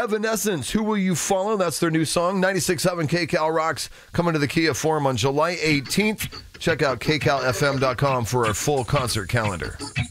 Evanescence, Who Will You Follow? That's their new song. 96.7 KCal Rocks coming to the Kia Forum on July 18th. Check out kcalfm.com for our full concert calendar.